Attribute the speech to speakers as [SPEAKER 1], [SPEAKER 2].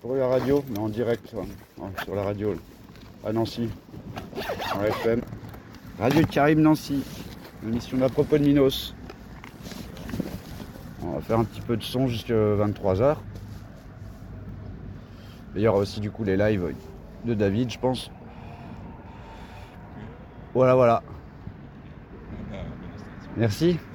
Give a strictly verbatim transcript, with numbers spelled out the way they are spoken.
[SPEAKER 1] pour la radio, mais en direct, hein, sur la radio, à Nancy, en F M. Radio de Karim Nancy, l'émission d'à propos de Minos. On va faire un petit peu de son jusqu'à vingt-trois heures. Il y aura aussi du coup les lives de David, je pense. Voilà, voilà. Merci.